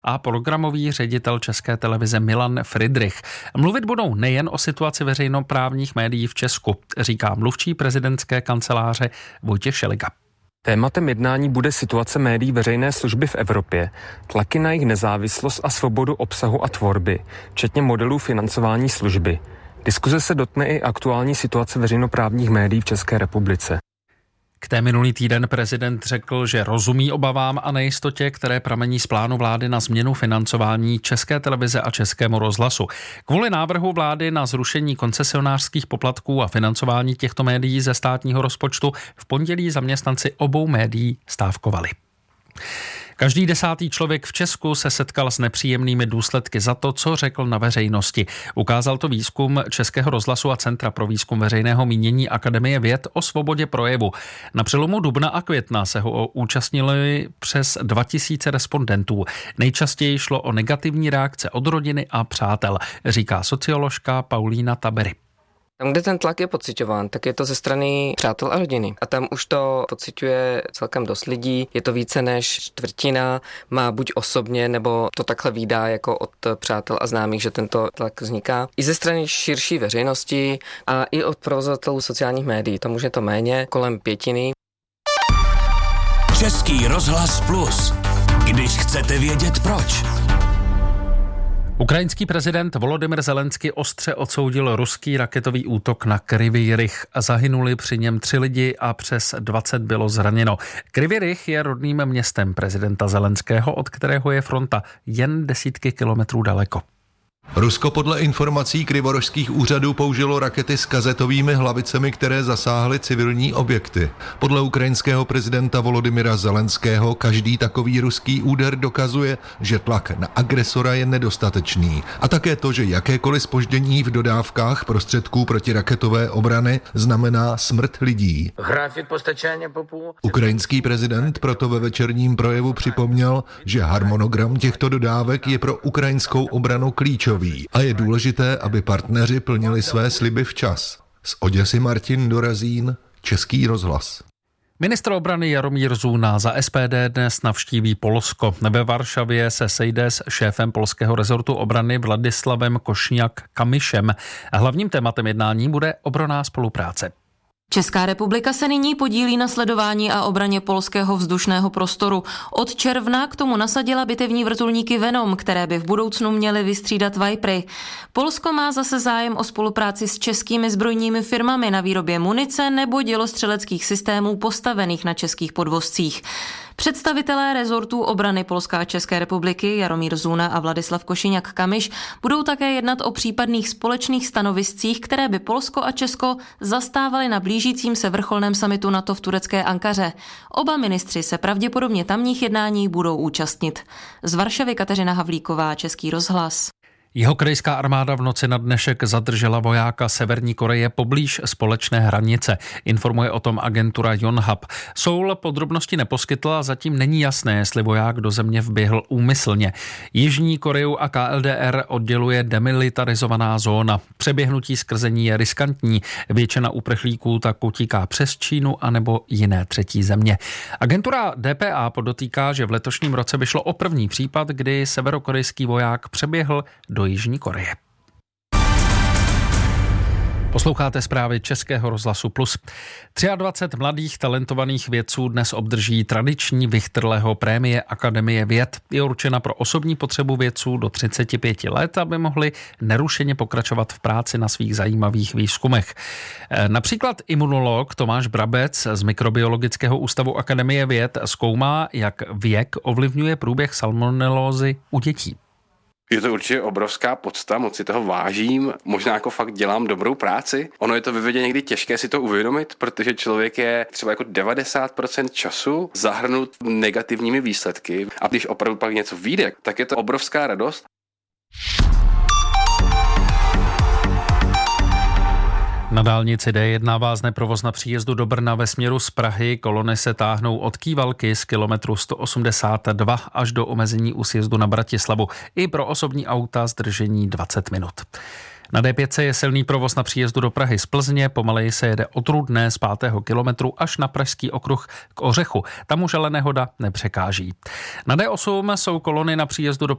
a programový ředitel České televize Milan Fridrich. Mluvit budou nejen o situaci veřejnoprávních médií v Česku, říká mluvčí prezidentské kanceláře Vojtěch Šeliga. Tématem jednání bude situace médií veřejné služby v Evropě, tlaky na jejich nezávislost a svobodu obsahu a tvorby, včetně modelů financování služby. Diskuze se dotkne i aktuální situace veřejnoprávních médií v České republice. K té minulý týden prezident řekl, že rozumí obavám a nejistotě, které pramení z plánu vlády na změnu financování České televize a Českému rozhlasu. Kvůli návrhu vlády na zrušení koncesionářských poplatků a financování těchto médií ze státního rozpočtu v pondělí zaměstnanci obou médií stávkovali. Každý 10. člověk v Česku se setkal s nepříjemnými důsledky za to, co řekl na veřejnosti. Ukázal to výzkum Českého rozhlasu a Centra pro výzkum veřejného mínění Akademie věd o svobodě projevu. Na přelomu dubna a května se ho účastnili přes 2000 respondentů. Nejčastěji šlo o negativní reakce od rodiny a přátel, říká socioložka Paulína Tabery. Tam, kde ten tlak je pociťován, tak je to ze strany přátel a rodiny. A tam už to pociťuje celkem dost lidí. Je to více než čtvrtina, má buď osobně, nebo to takhle vídá jako od přátel a známých, že tento tlak vzniká. I ze strany širší veřejnosti a i od provozovatelů sociálních médií. Tam už je to méně, kolem 5%. Český rozhlas Plus. Když chcete vědět proč. Ukrajinský prezident Volodymyr Zelenský ostře odsoudil ruský raketový útok na Kryvyi Rih. Zahynuli při něm 3 lidi a přes 20 bylo zraněno. Kryvyi Rih je rodným městem prezidenta Zelenského, od kterého je fronta jen desítky kilometrů daleko. Rusko podle informací krivorožských úřadů použilo rakety s kazetovými hlavicemi, které zasáhly civilní objekty. Podle ukrajinského prezidenta Volodymyra Zelenského každý takový ruský úder dokazuje, že tlak na agresora je nedostatečný. A také to, že jakékoliv zpoždění v dodávkách prostředků protiraketové obrany znamená smrt lidí. Ukrajinský prezident proto ve večerním projevu připomněl, že harmonogram těchto dodávek je pro ukrajinskou obranu klíčový. A je důležité, aby partneři plnili své sliby včas. Z Oděsy Martin Dorazín, Český rozhlas. Ministr obrany Jaromír Zuna za SPD dnes navštíví Polsko. Ve Varšavě se sejde s šéfem polského rezortu obrany Vladislavem Košniak-Kamyšem. Hlavním tématem jednání bude obranná spolupráce. Česká republika se nyní podílí na sledování a obraně polského vzdušného prostoru. Od června k tomu nasadila bitevní vrtulníky Venom, které by v budoucnu měly vystřídat Vipery. Polsko má zase zájem o spolupráci s českými zbrojními firmami na výrobě munice nebo dělostřeleckých systémů postavených na českých podvozcích. Představitelé rezortů obrany Polska a České republiky Jaromír Zuna a Vladislav Košiniak-Kamyš budou také jednat o případných společných stanoviscích, které by Polsko a Česko zastávaly na blížícím se vrcholném summitu NATO v turecké Ankaře. Oba ministři se pravděpodobně tamních jednání budou účastnit. Z Varšavy Kateřina Havlíková, Český rozhlas. Jihokorejská armáda v noci na dnešek zadržela vojáka Severní Koreje poblíž společné hranice. Informuje o tom agentura Yonhap. Seoul podrobnosti neposkytl a zatím není jasné, jestli voják do země vběhl úmyslně. Jižní Koreu a KLDR odděluje demilitarizovaná zóna. Přeběhnutí skrze ní je riskantní. Většina uprchlíků tak utíká přes Čínu anebo jiné třetí země. Agentura DPA podotýká, že v letošním roce by šlo o první případ, kdy severokorejský voják přeběhl do Jižní Koreje. Posloucháte zprávy Českého rozhlasu Plus. 23 mladých talentovaných vědců dnes obdrží tradiční Vichterleho prémie Akademie věd. Je určena pro osobní potřebu vědců do 35 let, aby mohli nerušeně pokračovat v práci na svých zajímavých výzkumech. Například imunolog Tomáš Brabec z Mikrobiologického ústavu Akademie věd zkoumá, jak věk ovlivňuje průběh salmonelózy u dětí. Je to určitě obrovská podsta, moc si toho vážím, možná jako fakt dělám dobrou práci. Ono je to ve vědě někdy těžké si to uvědomit, protože člověk je třeba jako 90% času zahrnut negativními výsledky a když opravdu pak něco vyjde, tak je to obrovská radost. Na dálnici D1 vázne provoz na příjezdu do Brna ve směru z Prahy. Kolony se táhnou od Kývalky z kilometru 182 až do omezení u sjezdu na Bratislavu. I pro osobní auta zdržení 20 minut. Na D5 je silný provoz na příjezdu do Prahy z Plzně, pomaleji se jede od Rudné z 5. kilometru až na Pražský okruh k Ořechu. Tam už ale nehoda nepřekáží. Na D8 jsou kolony na příjezdu do